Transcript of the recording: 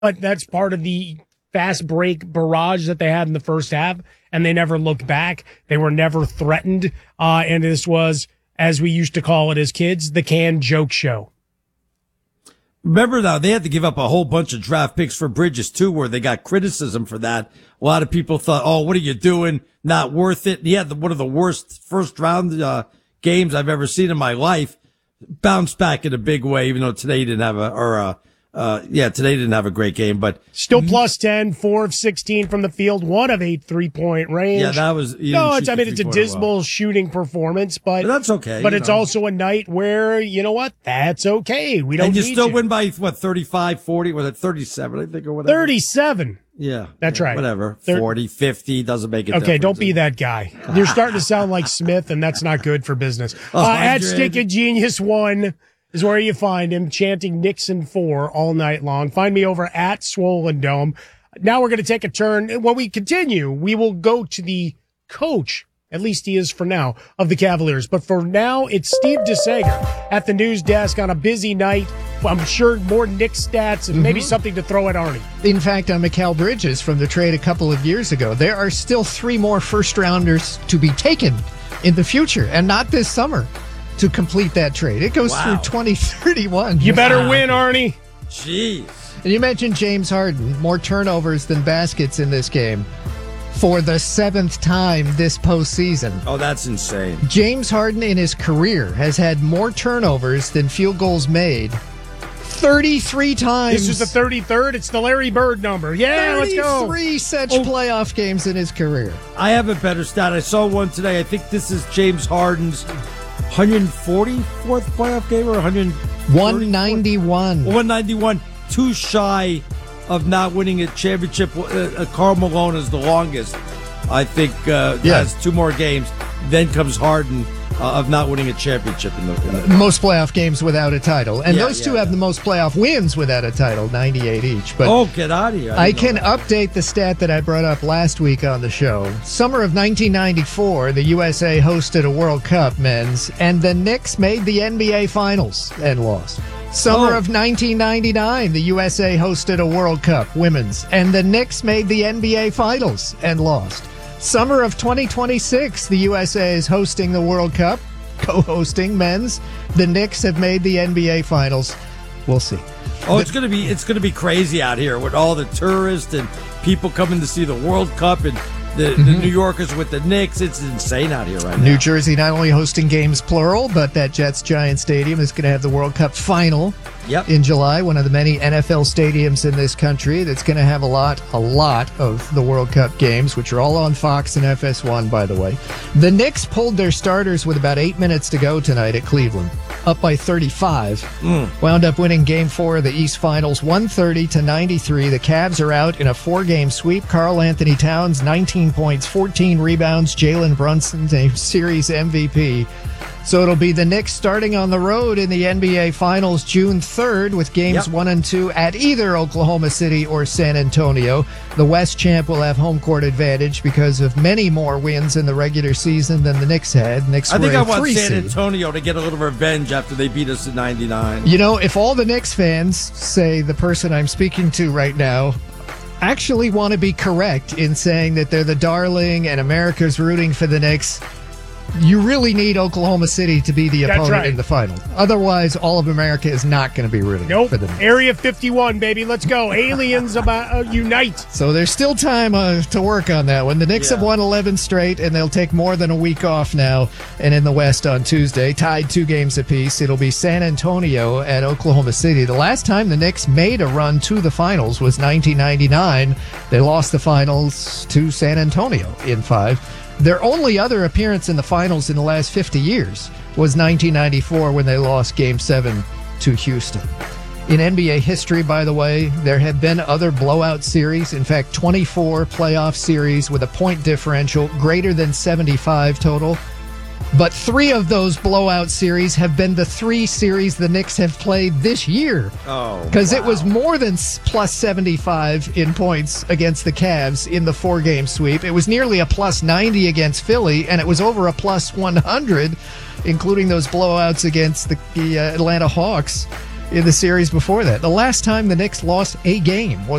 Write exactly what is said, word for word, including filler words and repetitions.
but that's part of the fast break barrage that they had in the first half, and they never looked back. They were never threatened, uh, and this was, as we used to call it as kids, the canned joke show. Remember now, they had to give up a whole bunch of draft picks for Bridges too, where they got criticism for that. A lot of people thought, oh, what are you doing? Not worth it. And he had the, one of the worst first round, uh, games I've ever seen in my life. Bounced back in a big way, even though today he didn't have a, or, uh, uh, yeah, today didn't have a great game, but still plus ten, four of sixteen from the field, one of eight three point range. Yeah, that was, no, it's, I mean, it's a dismal well. shooting performance, but, but that's okay. But it's know. also a night where, you know what? That's okay. We don't And you need still to. win by, what, thirty-five, forty, was it thirty-seven, I think, or whatever? thirty-seven. Yeah. That's yeah, right. Whatever. Thir- forty, fifty, doesn't make it. Okay, don't be that guy. You're starting to sound like Smith, and that's not good for business. Uh, at Stick a Genius one is where you find him chanting Nixon four all night long. Find me over at Swollen Dome. Now we're going to take a turn. When we continue, we will go to the coach, at least he is for now, of the Cavaliers. But for now, it's Steve DeSager at the news desk on a busy night. I'm sure more Knicks stats and maybe mm-hmm. something to throw at Arnie. In fact, on Mikal Bridges from the trade a couple of years ago, there are still three more first-rounders to be taken in the future, and not this summer, to complete that trade. It goes wow. through twenty thirty-one. You better wow. win, Arnie. Jeez. And you mentioned James Harden. More turnovers than baskets in this game for the seventh time this postseason. Oh, that's insane. James Harden in his career has had more turnovers than field goals made thirty-three times. This is the thirty-third. It's the Larry Bird number. Yeah, let's go. thirty-three such oh. playoff games in his career. I have a better stat. I saw one today. I think this is James Harden's one hundred forty-fourth playoff game or one hundred one ninety-one. one ninety-one. Too shy of not winning a championship. Uh, Karl Malone is the longest. I think uh, yeah. has two more games. Then comes Harden uh, of not winning a championship in the, in the most playoff games without a title, and yeah, those yeah, two yeah. have the most playoff wins without a title, ninety-eight each. But oh, get out of here! I, I can update the stat that I brought up last week on the show. Summer of nineteen ninety-four, the U S A hosted a World Cup men's, and the Knicks made the N B A Finals and lost. Summer oh. of nineteen ninety-nine, the U S A hosted a World Cup women's, and the Knicks made the N B A Finals and lost. Summer of twenty twenty-six, the U S A is hosting the World Cup, co-hosting men's. The Knicks have made the N B A Finals. We'll see. Oh, it's gonna be it's gonna be crazy out here with all the tourists and people coming to see the World Cup and the, mm-hmm. the New Yorkers with the Knicks. It's insane out here right now. New Jersey not only hosting games plural, but that Jets Giant Stadium is going to have the World Cup final yep. in July, one of the many N F L stadiums in this country that's going to have a lot, a lot of the World Cup games, which are all on Fox and F S one, by the way. The Knicks pulled their starters with about eight minutes to go tonight at Cleveland, up by thirty-five. Mm. Wound up winning Game Four of the East Finals, one thirty to ninety-three. The Cavs are out in a four-game sweep. Karl Anthony Towns, nineteen points, fourteen rebounds. Jalen Brunson's a series M V P. So it'll be the Knicks starting on the road in the N B A Finals June third with games yep. one and two at either Oklahoma City or San Antonio. The West champ will have home court advantage because of many more wins in the regular season than the Knicks had. Knicks I think were I a want three San seed. Antonio to get a little revenge after they beat us in ninety-nine. You know, if all the Knicks fans, say the person I'm speaking to right now, actually want to be correct in saying that they're the darling and America's rooting for the Knicks, you really need Oklahoma City to be the opponent right. in the final. Otherwise, all of America is not going to be rooting nope. for them. Area fifty-one, baby. Let's go. Aliens about uh, unite. So there's still time uh, to work on that one. The Knicks yeah. have won eleven straight, and they'll take more than a week off now. And in the West on Tuesday, tied two games apiece. It'll be San Antonio at Oklahoma City. The last time the Knicks made a run to the finals was nineteen ninety-nine. They lost the finals to San Antonio in five. Their only other appearance in the finals in the last fifty years was nineteen ninety-four when they lost Game seven to Houston. In N B A history, by the way, there have been other blowout series. In fact, twenty-four playoff series with a point differential greater than seventy-five total. But three of those blowout series have been the three series the Knicks have played this year. Oh, Because wow. it was more than plus seventy-five in points against the Cavs in the four-game sweep. It was nearly a plus ninety against Philly, and it was over a plus one hundred, including those blowouts against the, the uh, Atlanta Hawks in the series before that. The last time the Knicks lost a game was